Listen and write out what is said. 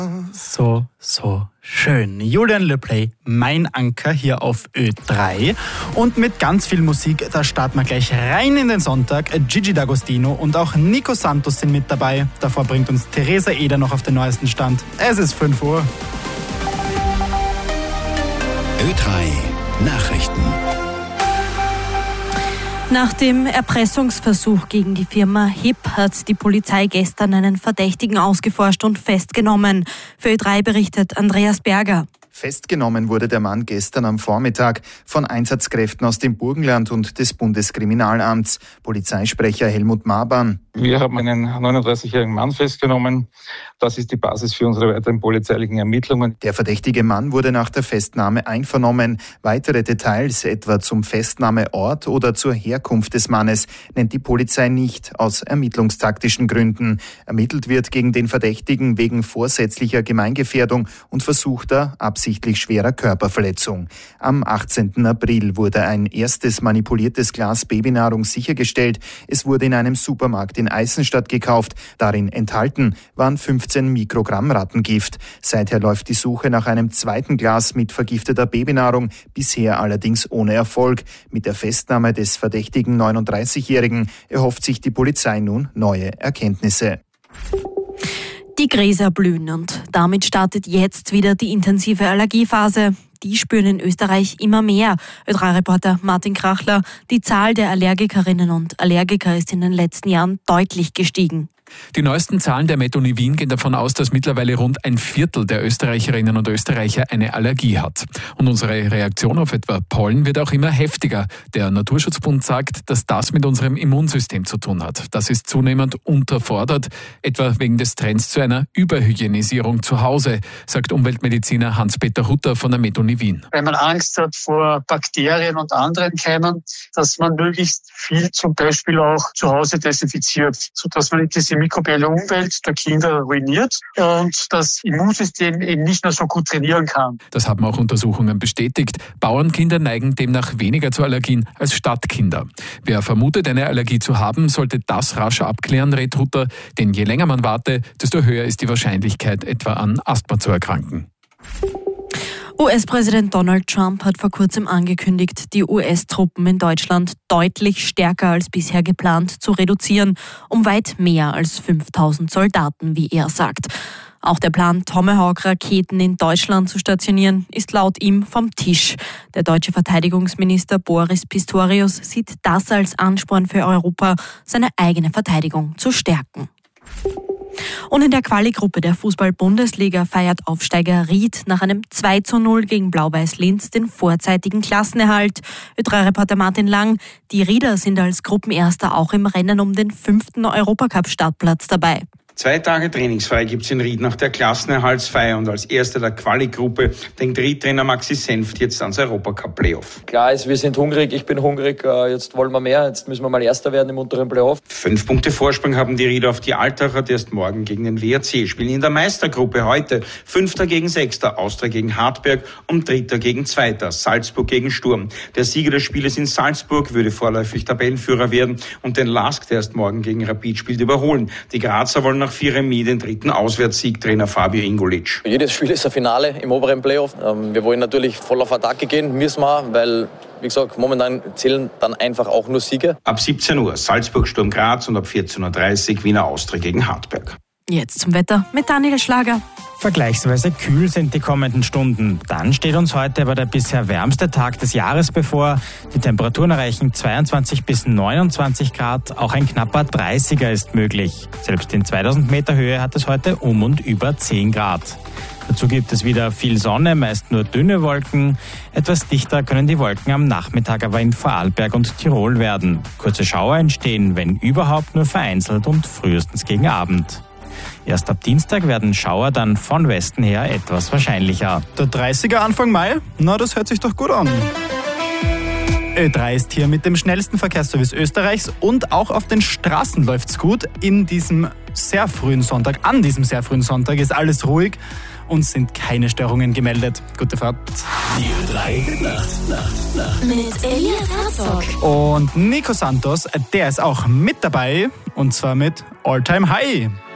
So schön. Julian Le Play, mein Anker hier auf Ö3. Und mit ganz viel Musik, da starten wir gleich rein in den Sonntag. Gigi D'Agostino und auch Nico Santos sind mit dabei. Davor bringt uns Theresa Eder noch auf den neuesten Stand. Es ist 5 Uhr. Ö3 Nachrichten. Nach dem Erpressungsversuch gegen die Firma HIP hat die Polizei gestern einen Verdächtigen ausgeforscht und festgenommen. Für Ö3 berichtet Andreas Berger. Festgenommen wurde der Mann gestern am Vormittag von Einsatzkräften aus dem Burgenland und des Bundeskriminalamts. Polizeisprecher Helmut Maban. Wir haben einen 39-jährigen Mann festgenommen. Das ist die Basis für unsere weiteren polizeilichen Ermittlungen. Der verdächtige Mann wurde nach der Festnahme einvernommen. Weitere Details, etwa zum Festnahmeort oder zur Herkunft des Mannes, nennt die Polizei nicht, aus ermittlungstaktischen Gründen. Ermittelt wird gegen den Verdächtigen wegen vorsätzlicher Gemeingefährdung und versuchter, absichtlich schwerer Körperverletzung. Am 18. April wurde ein erstes manipuliertes Glas Babynahrung sichergestellt. Es wurde in einem Supermarkt in Eisenstadt gekauft. Darin enthalten waren 15 Mikrogramm Rattengift. Seither läuft die Suche nach einem zweiten Glas mit vergifteter Babynahrung, bisher allerdings ohne Erfolg. Mit der Festnahme des verdächtigen 39-Jährigen erhofft sich die Polizei nun neue Erkenntnisse. Die Gräser blühen und damit startet jetzt wieder die intensive Allergiephase. Die spüren in Österreich immer mehr. Ö3-Reporter Martin Krachler, die Zahl der Allergikerinnen und Allergiker ist in den letzten Jahren deutlich gestiegen. Die neuesten Zahlen der Methoni Wien gehen davon aus, dass mittlerweile rund ein Viertel der Österreicherinnen und Österreicher eine Allergie hat. Und unsere Reaktion auf etwa Pollen wird auch immer heftiger. Der Naturschutzbund sagt, dass das mit unserem Immunsystem zu tun hat. Das ist zunehmend unterfordert, etwa wegen des Trends zu einer Überhygienisierung zu Hause, sagt Umweltmediziner Hans-Peter Hutter von der Methoni Wien. Wenn man Angst hat vor Bakterien und anderen Keimen, dass man möglichst viel zum Beispiel auch zu Hause desinfiziert, sodass man diese mikrobielle Umwelt der Kinder ruiniert und das Immunsystem eben nicht mehr so gut trainieren kann. Das haben auch Untersuchungen bestätigt. Bauernkinder neigen demnach weniger zu Allergien als Stadtkinder. Wer vermutet, eine Allergie zu haben, sollte das rasch abklären, rät Hutter, denn je länger man warte, desto höher ist die Wahrscheinlichkeit, etwa an Asthma zu erkranken. US-Präsident Donald Trump hat vor kurzem angekündigt, die US-Truppen in Deutschland deutlich stärker als bisher geplant zu reduzieren, um weit mehr als 5.000 Soldaten, wie er sagt. Auch der Plan, Tomahawk-Raketen in Deutschland zu stationieren, ist laut ihm vom Tisch. Der deutsche Verteidigungsminister Boris Pistorius sieht das als Ansporn für Europa, seine eigene Verteidigung zu stärken. Und in der Quali-Gruppe der Fußball-Bundesliga feiert Aufsteiger Ried nach einem 2:0 gegen Blau-Weiß Linz den vorzeitigen Klassenerhalt. Ö3-Reporter Martin Lang, die Rieder sind als Gruppenerster auch im Rennen um den 5. Europacup-Startplatz dabei. 2 Tage trainingsfrei gibt's in Ried nach der Klassenerhaltsfeier und als erster der Quali-Gruppe denkt Ried-Trainer Maxi Senft jetzt ans Europacup-Playoff. Klar ist, wir sind hungrig, ich bin hungrig, jetzt wollen wir mehr, jetzt müssen wir mal Erster werden im unteren Playoff. 5 Punkte Vorsprung haben die Rieder auf die Altacher, die erst morgen gegen den WRC spielen. In der Meistergruppe heute 5. gegen 6. Austria gegen Hartberg und 3. gegen 2. Salzburg gegen Sturm. Der Sieger des Spieles in Salzburg würde vorläufig Tabellenführer werden und den LASK, der erst morgen gegen Rapid spielt, überholen. Die Grazer wollen nach 4 Remis den 3. Auswärtssieg, Trainer Fabio Ingolic. Jedes Spiel ist ein Finale im oberen Playoff. Wir wollen natürlich voll auf Attacke gehen, müssen wir, weil, wie gesagt, momentan zählen dann einfach auch nur Siege. Ab 17 Uhr Salzburg Sturm Graz und ab 14:30 Uhr Wiener Austria gegen Hartberg. Jetzt zum Wetter mit Daniel Schlager. Vergleichsweise kühl sind die kommenden Stunden. Dann steht uns heute aber der bisher wärmste Tag des Jahres bevor. Die Temperaturen erreichen 22 bis 29 Grad. Auch ein knapper 30er ist möglich. Selbst in 2000 Meter Höhe hat es heute um und über 10 Grad. Dazu gibt es wieder viel Sonne, meist nur dünne Wolken. Etwas dichter können die Wolken am Nachmittag aber in Vorarlberg und Tirol werden. Kurze Schauer entstehen, wenn überhaupt, nur vereinzelt und frühestens gegen Abend. Erst ab Dienstag werden Schauer dann von Westen her etwas wahrscheinlicher. Der 30er Anfang Mai? Na, das hört sich doch gut an. Ö3 ist hier mit dem schnellsten Verkehrsservice Österreichs und auch auf den Straßen läuft's gut. An diesem sehr frühen Sonntag ist alles ruhig und sind keine Störungen gemeldet. Gute Fahrt. Die Ö3 Nacht. Mit Elias Herzog. Und Nico Santos, der ist auch mit dabei und zwar mit All Time High.